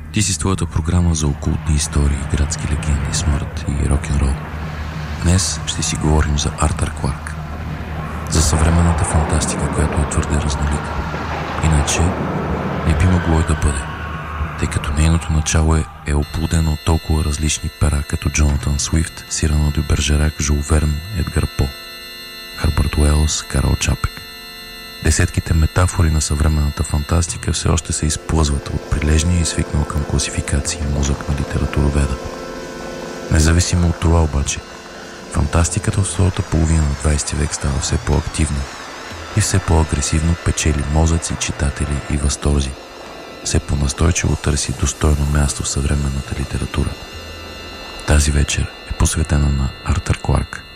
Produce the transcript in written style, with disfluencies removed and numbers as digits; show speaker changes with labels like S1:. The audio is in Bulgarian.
S1: Ти си с твоята програма за окултни истории, градски легенди, смърт и рок-н-рол. Днес ще си говорим за Артър Кларк. За съвременната фантастика, която е твърде разнолика. Иначе не би могло и да бъде, тъй като нейното начало е оплудено от толкова различни пера, като Джонатан Свифт, Сирано дю Бержерак, Жул Верн, Едгар По, Хърбърт Уелс, Карл Чапек. Десетките метафори на съвременната фантастика все още се изплъзват от прилежния и свикнал към класификации мозък на литературоведа. Независимо от това обаче, фантастиката от втората половина на 20 век става все по-активна и все по-агресивно печели мозъци, читатели и възторзи. Все по-настойчиво търси достойно място в съвременната литература. Тази вечер е посветена на Артър Кларк.